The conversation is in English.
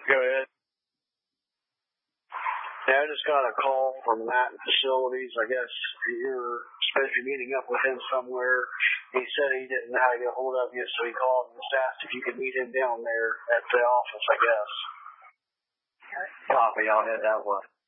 Go ahead. Yeah, I just got a call from Matt Facilities. I guess you're supposed to be meeting up with him somewhere. He said he didn't know how to get a hold of you, so he called and just asked if you could meet him down there at the office, I guess. Copy, I'll head that way.